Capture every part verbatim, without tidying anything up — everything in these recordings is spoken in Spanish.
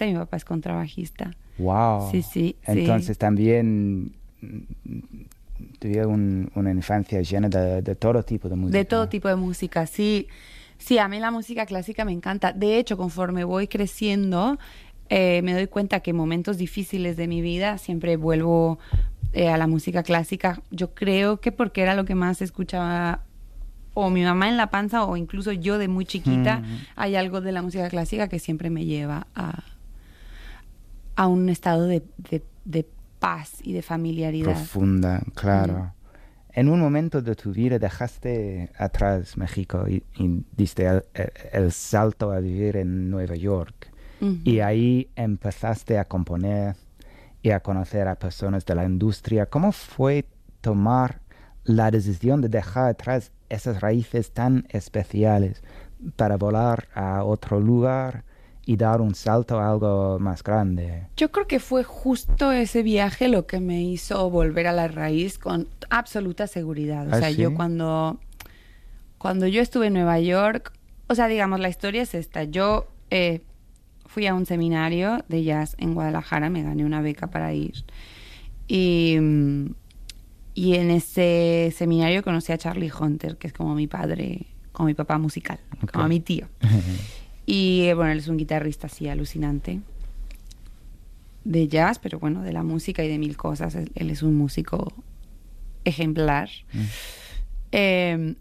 baterista y mi papá es contrabajista. Wow. Sí, sí. Entonces sí. también tuve un, una infancia llena de, de todo tipo de música. De todo tipo de música, sí. Sí, a mí la música clásica me encanta. De hecho, conforme voy creciendo, eh, me doy cuenta que en momentos difíciles de mi vida siempre vuelvo eh, a la música clásica. Yo creo que porque era lo que más escuchaba o mi mamá en la panza o incluso yo de muy chiquita. Mm. Hay algo de la música clásica que siempre me lleva a, a un estado de, de, de paz y de familiaridad. Profunda, claro. Mm. En un momento de tu vida dejaste atrás México y, y diste el, el salto a vivir en Nueva York. Uh-huh. Y ahí empezaste a componer y a conocer a personas de la industria. ¿Cómo fue tomar la decisión de dejar atrás esas raíces tan especiales para volar a otro lugar y dar un salto a algo más grande? Yo creo que fue justo ese viaje lo que me hizo volver a la raíz con absoluta seguridad. O ¿Ah, sea, sí? yo cuando, cuando yo estuve en Nueva York, o sea, digamos, la historia es esta. Yo eh, fui a un seminario de jazz en Guadalajara, me gané una beca para ir. Y, y en ese seminario conocí a Charlie Hunter, que es como mi padre, como mi papá musical, okay. Como mi tío. Y bueno, él es un guitarrista así alucinante de jazz, pero bueno, de la música y de mil cosas. Él, él es un músico ejemplar. Mm. Eh,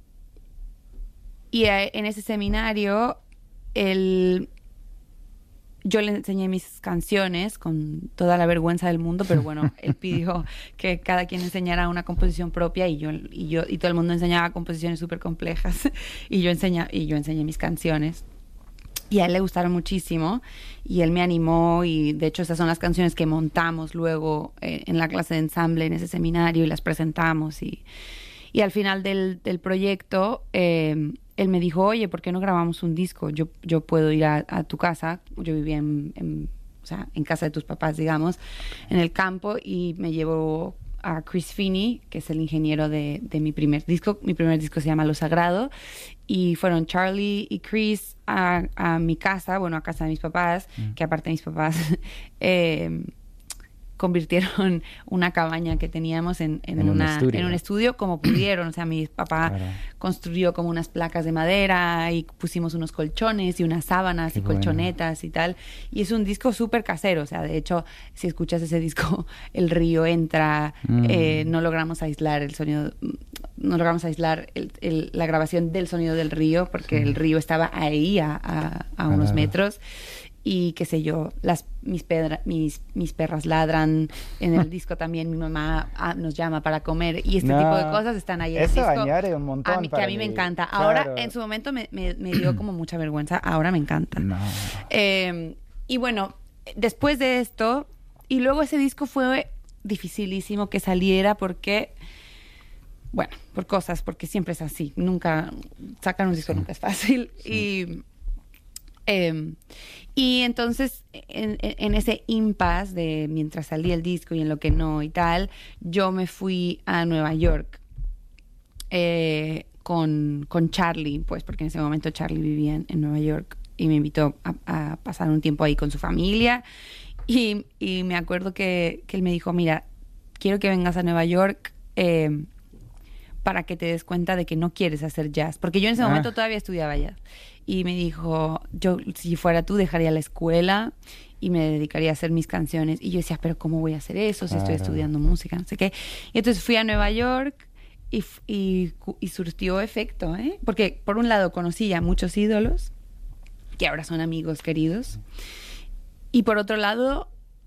y a, en ese seminario, él, yo le enseñé mis canciones con toda la vergüenza del mundo, pero bueno, él pidió que cada quien enseñara una composición propia y yo y yo y todo el mundo enseñaba composiciones súper complejas y yo enseña, y yo enseñé mis canciones. Y a él le gustaron muchísimo y él me animó y de hecho esas son las canciones que montamos luego eh, en la clase de ensamble en ese seminario y las presentamos y, y al final del, del proyecto eh, él me dijo, oye, ¿por qué no grabamos un disco? Yo, yo puedo ir a, a tu casa, yo vivía en, en, o sea, en casa de tus papás, digamos, en el campo y me llevó a Chris Finney, que es el ingeniero de, de mi primer disco. Mi primer disco se llama Lo Sagrado y fueron Charlie y Chris a, a mi casa, bueno, a casa de mis papás, mm. que aparte de mis papás eh, convirtieron una cabaña que teníamos en, en, en, una, un en un estudio como pudieron. O sea, mi papá claro. construyó como unas placas de madera y pusimos unos colchones y unas sábanas Qué y bueno. colchonetas y tal. Y es un disco súper casero. O sea, de hecho, si escuchas ese disco, el río entra, mm. eh, no logramos aislar el sonido, no logramos aislar el, el, la grabación del sonido del río porque sí. el río estaba ahí a, a, a unos claro. metros. Y qué sé yo, las mis, pedra, mis mis perras ladran en el disco también, mi mamá ah, nos llama para comer y este no, tipo de cosas están ahí en el disco. Eso añade un montón a mí, que a mí me encanta. Claro. Ahora, en su momento me, me, me dio como mucha vergüenza, ahora me encanta. No. Eh, y bueno, después de esto, y luego ese disco fue dificilísimo que saliera porque... Bueno, por cosas, porque siempre es así. Nunca, sacar un disco sí. nunca es fácil. Sí. Y... Eh, y entonces en, en ese impasse de mientras salía el disco y en lo que no y tal, yo me fui a Nueva York eh, con, con Charlie, pues porque en ese momento Charlie vivía en, en Nueva York y me invitó a, a pasar un tiempo ahí con su familia y, y me acuerdo que, que él me dijo, mira, quiero que vengas a Nueva York eh, para que te des cuenta de que no quieres hacer jazz, porque yo en ese ah. momento todavía estudiaba jazz. Y me dijo, yo si fuera tú dejaría la escuela y me dedicaría a hacer mis canciones. Y yo decía, pero ¿cómo voy a hacer eso si claro. estoy estudiando música? No sé qué. Y entonces fui a Nueva York y, y, y surtió efecto, ¿eh? Porque por un lado conocí ya muchos ídolos, que ahora son amigos queridos. Y por otro lado,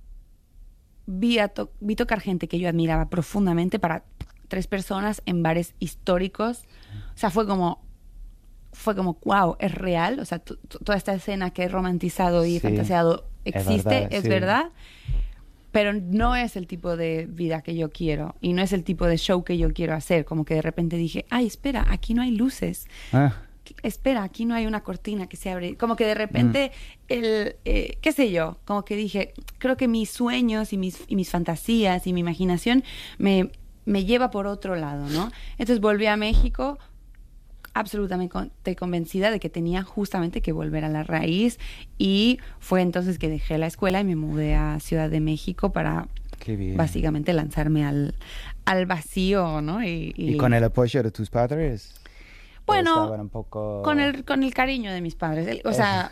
vi, a to- vi tocar gente que yo admiraba profundamente para tres personas en bares históricos. O sea, fue como... fue como, wow, es real, o sea, t- t- toda esta escena que he romantizado y sí, fantaseado existe, es verdad, es sí. verdad, pero no es el tipo de vida que yo quiero y no es el tipo de show que yo quiero hacer, como que de repente dije, ay, espera, aquí no hay luces, ah. espera, aquí no hay una cortina que se abre, como que de repente, mm. el, eh, qué sé yo, como que dije, creo que mis sueños y mis, y mis fantasías y mi imaginación me, me lleva por otro lado, ¿no? Entonces volví a México absolutamente convencida de que tenía justamente que volver a la raíz y fue entonces que dejé la escuela y me mudé a Ciudad de México para Qué bien. básicamente lanzarme al, al vacío, ¿no? Y, y, ¿Y con el apoyo de tus padres? Bueno, un poco... con el con el cariño de mis padres. El, o sea,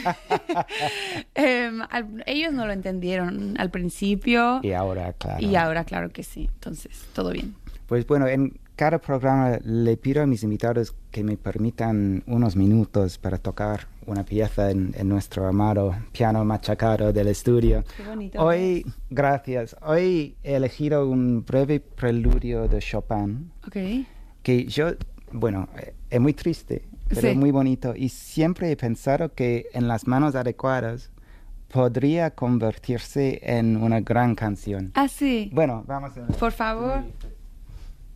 eh, al, ellos no lo entendieron al principio. Y ahora, claro. Y ahora, claro que sí. Entonces, todo bien. Pues bueno, en cada programa le pido a mis invitados que me permitan unos minutos para tocar una pieza en, en nuestro amado piano machacado del estudio. Qué bonito. Hoy, gracias. Hoy he elegido un breve preludio de Chopin. Ok. Que yo... Bueno, es muy triste, pero sí. es muy bonito. Y siempre he pensado que en las manos adecuadas podría convertirse en una gran canción. Ah, sí. Bueno, vamos a ver. Por favor.